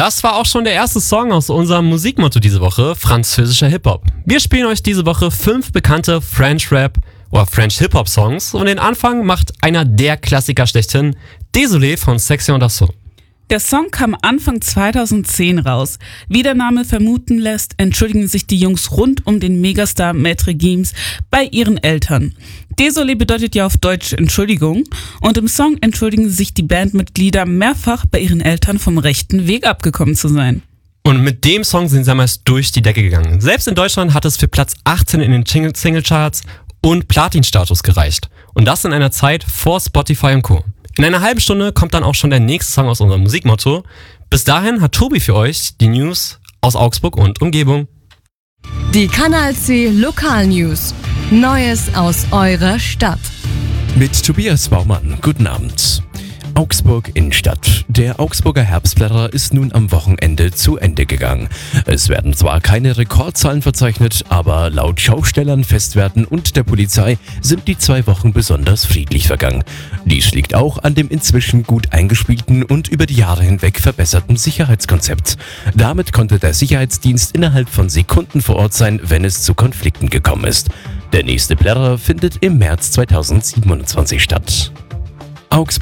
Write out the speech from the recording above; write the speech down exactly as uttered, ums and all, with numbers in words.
Das war auch schon der erste Song aus unserem Musikmotto diese Woche, französischer Hip-Hop. Wir spielen euch diese Woche fünf bekannte French Rap oder French Hip-Hop Songs und den Anfang macht einer der Klassiker schlechthin, Désolé von Sexion d'Assaut. Der Song kam Anfang zweitausendzehn raus. Wie der Name vermuten lässt, entschuldigen sich die Jungs rund um den Megastar Maître Gims bei ihren Eltern. Désolé bedeutet ja auf Deutsch Entschuldigung und im Song entschuldigen sich die Bandmitglieder mehrfach bei ihren Eltern vom rechten Weg abgekommen zu sein. Und mit dem Song sind sie damals durch die Decke gegangen. Selbst in Deutschland hat es für Platz achtzehn in den Singlecharts und Platin-Status gereicht. Und das in einer Zeit vor Spotify und Co. In einer halben Stunde kommt dann auch schon der nächste Song aus unserem Musikmotto. Bis dahin hat Tobi für euch die News aus Augsburg und Umgebung. Die Kanal C Lokal News. Neues aus eurer Stadt. Mit Tobias Baumann. Guten Abend. Augsburg Innenstadt. Der Augsburger Herbstblätter ist nun am Wochenende zu Ende gegangen. Es werden zwar keine Rekordzahlen verzeichnet, aber laut Schaustellern, Festwerten und der Polizei sind die zwei Wochen besonders friedlich vergangen. Dies liegt auch an dem inzwischen gut eingespielten und über die Jahre hinweg verbesserten Sicherheitskonzept. Damit konnte der Sicherheitsdienst innerhalb von Sekunden vor Ort sein, wenn es zu Konflikten gekommen ist. Der nächste Blätter findet im März zweitausendsiebenundzwanzig statt. Augsburg